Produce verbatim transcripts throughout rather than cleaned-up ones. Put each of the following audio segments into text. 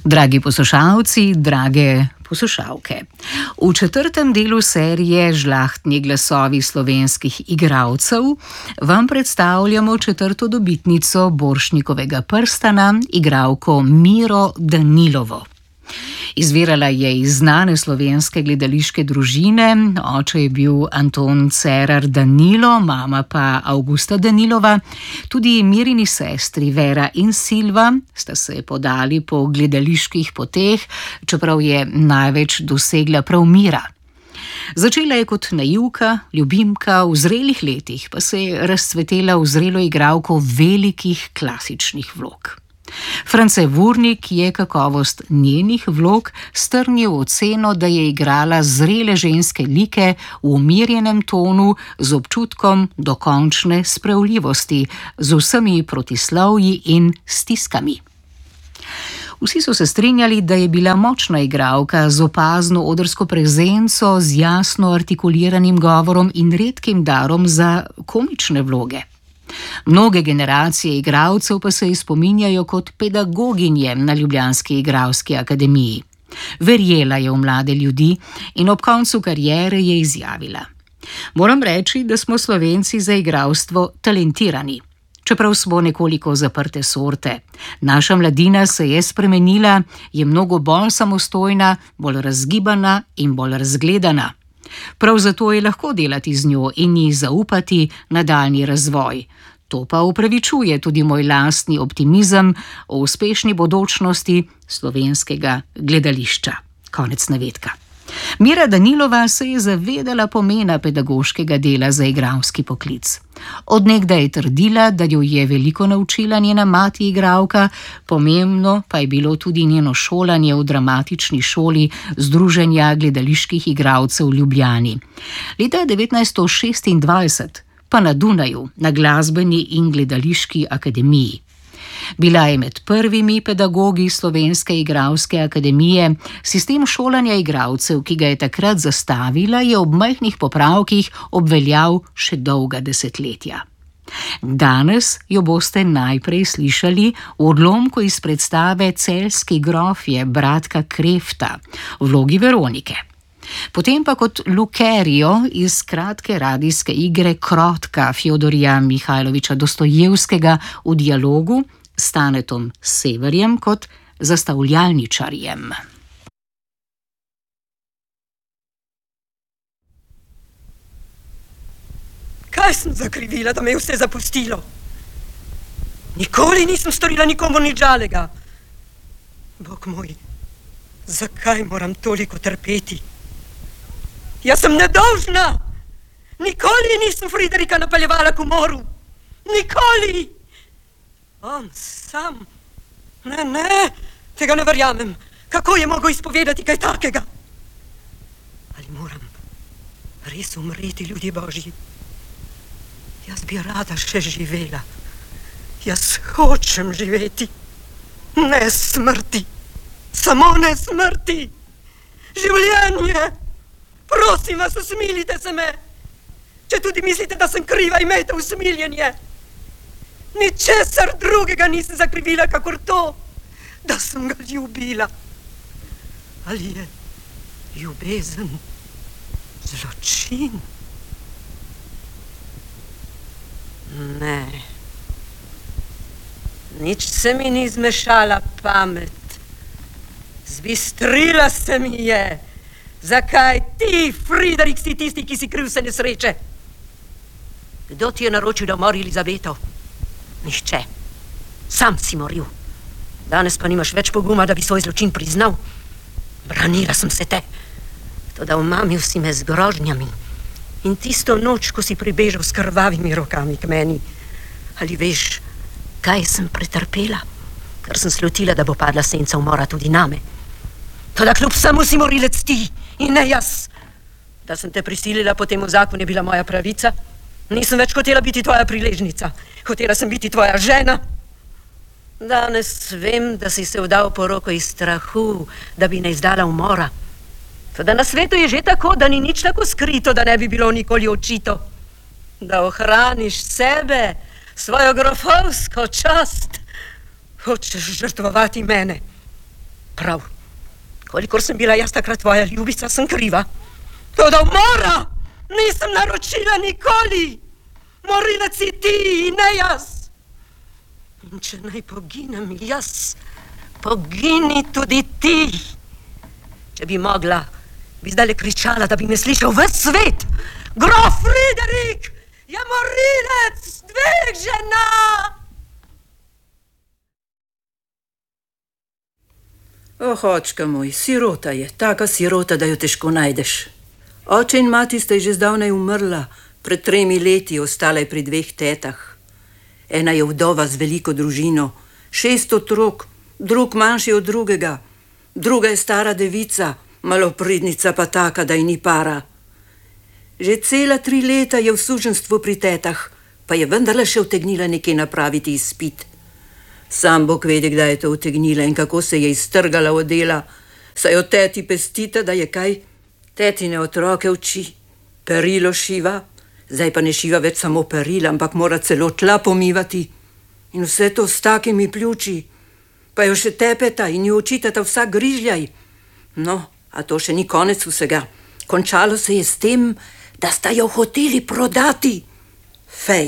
Dragi poslušalci, drage poslušalke. V četrtem delu serije Žlahtni glasovi slovenskih igralcev vam predstavljamo četrto dobitnico Borštnikovega prstana, igralko Miro Danilovo. Izvirala je iz znane slovenske gledališke družine, oče je bil Anton Cerar Danilo, mama pa Avgusta Danilova. Tudi Mirini sestri Vera in Silva sta se podali po gledaliških poteh, čeprav je največ dosegla prav Mira. Začela je kot naivka, ljubimka, v zrelih letih pa se je razcvetela v zrelo igralko velikih klasičnih vlog. France Vurnik je kakovost njenih vlog strnil oceno, da je igrala zrele ženske like v umirjenem tonu z občutkom dokončne sprejemljivosti, z vsemi protislovji in stiskami. Vsi so se strinjali, da je bila močna igralka z opazno odrsko prezenco, z jasno artikuliranim govorom in redkim darom za komične vloge. Mnoge generacije igralcev pa se ji spominjajo kot pedagoginje na ljubljanski igralski akademiji. Verjela je v mlade ljudi in ob koncu kariere je izjavila: "Moram reči, da smo Slovenci za igralstvo talentirani. Čeprav smo nekoliko zaprte sorte. Naša mladina se je spremenila, je mnogo bolj samostojna, bolj razgibana in bolj razgledana. Prav zato je lahko delati z njo in ji zaupati nadaljnji razvoj. To pa upravičuje tudi moj lastni optimizem o uspešni bodočnosti slovenskega gledališča." Konec navedka. Mira Danilova se je zavedala pomena pedagoškega dela za igralski poklic. Od nekdaj je trdila, da jo je veliko naučila njena mati igralka, pomembno pa je bilo tudi njeno šolanje v dramatični šoli Združenja gledaliških igralcev v Ljubljani. Leta devetnajststo šestindvajset pa na Dunaju, na glasbeni in gledališki akademiji. Bila je med prvimi pedagogi Slovenske igralske akademije. Sistem šolanja igralcev, ki ga je takrat zastavila, je ob majhnih popravkih obveljal še dolga desetletja. Danes jo boste najprej slišali v odlomku iz predstave Celjski grofje Bratka Krefta v vlogi Veronike. Potem pa kot Lukerijo iz kratke radijske igre Krotka Fjodorja Mihajloviča Dostojevskega v dialogu s Stanetom Severjem kot zastavljalničarjem. Kaj sem zakrivila, da me je vse zapustilo? Nikoli nisem storila nikomu nič žalega. Bog moj, zakaj moram toliko trpeti? Jaz sem nedolžna! Nikoli nisem Friderika napeljevala k umoru! Nikoli! On sam... Ne, ne, tega ne verjamem. Kako je mogel izpovedati kaj takega? Ali moram res umreti, ljudje božji? Jaz bi rada še živela. Jaz hočem živeti. Ne smrti. Samo ne smrti. Življenje! Prosim vas, usmilite se me. Če tudi mislite, da sem kriva, imejte usmiljenje. Ničesar drugega nisem zakrivila, kakor to, da sem ga ljubila. Ali je ljubezen zločin? Ne. Nič se mi ni zmešala pamet. Zbistrila se mi je. Zakaj ti, Friderik, si tisti, ki si kriv vse nesreče? Kdo ti je naročil, da umori Elizabeto? Nihče. Sam si moril. Danes pa nimaš več poguma, da bi svoj zločin priznal. Branila sem se te. Toda omamil si me z grožnjami. In tisto noč, ko si pribežal s krvavimi rokami k meni. Ali veš, kaj sem pretrpela? Ker sem slutila, da bo padla senca umora tudi name. Toda kljub vsemu si morilec ti in ne jaz. Da sem te prisilila po temu zakonu je bila moja pravica. Nisem več hotela biti tvoja priležnica. Hotela sem biti tvoja žena. Danes vem, da si se vdal v poroko iz strahu, da bi ne izdala umora. Toda na svetu je že tako, da ni nič tako skrito, da ne bi bilo nikoli očito. Da ohraniš sebe, svojo grofovsko čast. Hočeš žrtvovati mene. Prav, kolikor sem bila jaz takrat tvoja ljubica, sem kriva. Toda umora nisem naročila nikoli. Morila si ti in ne jaz. In če naj poginem jaz, pogini tudi ti. Če bi mogla, bi zdaj kričala, da bi me slišal ves svet. Grof Friderik je morilec dveh žena. Oh, očka moj, sirota je, taka sirota, da jo težko najdeš. Oče in mati sta že zdavnaj umrla, pred tremi leti ostala je pri dveh tetah. Ena je vdova z veliko družino, šest otrok, drug manjši od drugega, druga je stara devica, malopridnica pa taka, da ji ni para. Že cela tri leta je v suženstvu pri tetah, pa je vendarle še utegnila nekaj napraviti izpit. Sam Bog vedi, kdaj je to utegnila in kako se je iztrgala od dela, saj od teti pestita, da je kaj tetine otroke uči, perilo šiva, zdaj pa ne šiva več samo perila, ampak mora celo tla pomivati. In vse to s takimi pljuči, pa jo še tepeta in jo očitata vsak grižljaj. No, a to še ni konec vsega. Končalo se je s tem, da sta jo hoteli prodati. Fej.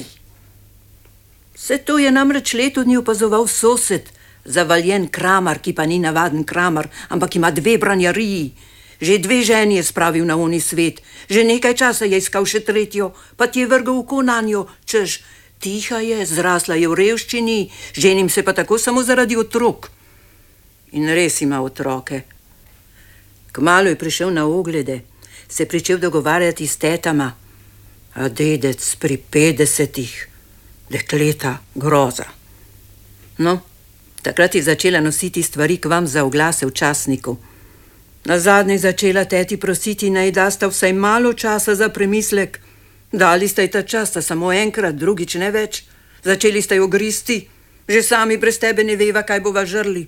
Vse to je namreč leto dni opazoval sosed, zavaljen kramar, ki pa ni navaden kramar, ampak ima dve branjariji. Že dve ženi je spravil na oni svet, že nekaj časa je iskal še tretjo, pa ti je vrgal oko nanjo, češ, tiha je, zrasla je v revščini, ženim se pa tako samo zaradi otrok. In res ima otroke. Kmalu je prišel na oglede, se pričel dogovarjati s tetama, a dedec pri petdesetih, dekleta, groza. No, takrat je začela nositi stvari k vam za oglase v časniku. Nazadnje začela teti prositi, naj dasta vsaj malo časa za premislek. Dali sta ji ta čas, samo enkrat, drugič ne več. Začeli sta jo gristi, že sami brez tebe ne veva, kaj bova žrli.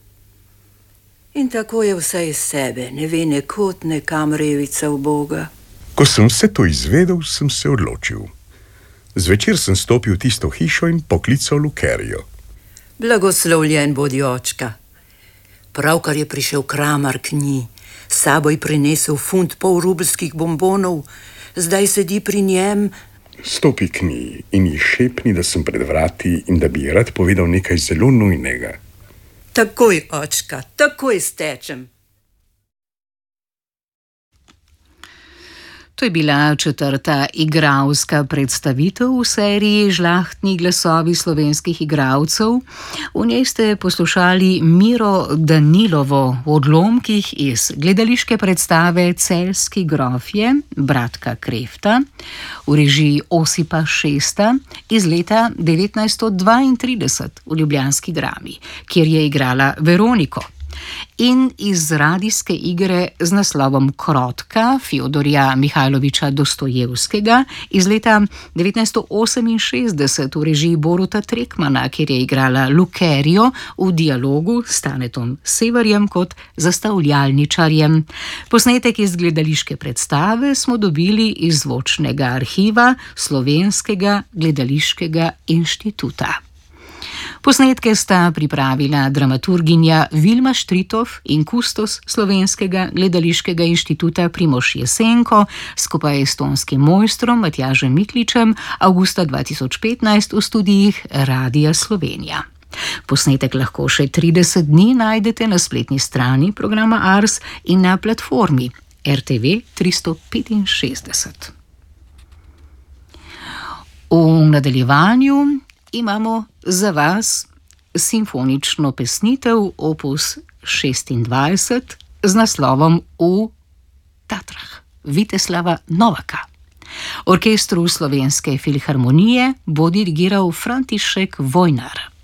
In tako je vse iz sebe, ne ve nekod nekam revica v Boga. Ko sem vse to izvedel, sem se odločil. Zvečer sem stopil v tisto hišo in poklical Lukerijo. Blagoslovljen bodi, očka. Pravkar je prišel kramar k njej, s sabo je prinesel funt polrublskih bombonov, zdaj sedi pri njem. Stopi k njej in ji šepni, da sem pred vrati in da bi ji rad povedal nekaj zelo nujnega. Takoj, očka, takoj stečem. To je bila četrta igralska predstavitev v seriji Žlahtni glasovi slovenskih igralcev. V njej ste poslušali Miro Danilovo v odlomkih iz gledališke predstave Celjski grofje Bratka Krefta v režiji Osipa Šesta iz leta devetnajststo dvaintrideset v ljubljanski Drami, kjer je igrala Veroniko. In iz radijske igre z naslovom Krotka Fjodorja Mihajloviča Dostojevskega iz leta devetnajststo oseminšestdeset v režiji Boruta Trekmana, kjer je igrala Lukerijo v dialogu s Stanetom Severjem kot zastavljalničarjem. Posnetek iz gledališke predstave smo dobili iz zvočnega arhiva Slovenskega gledališkega inštituta. Posnetke sta pripravila dramaturginja Vilma Štritof in kustos Slovenskega gledališkega inštituta Primož Jesenko skupaj s tonskim mojstrom Matjažem Mikličem avgusta dva tisoč petnajst v studijih Radia Slovenija. Posnetek lahko še trideset dni najdete na spletni strani programa Ars in na platformi R T V tristo petinšestdeset. V nadaljevanju imamo za vas simfonično pesnitev opus šestindvajset z naslovom V Tatrah Viteslava Novaka. Orkestru Slovenske filharmonije bo dirigiral František Vojnar.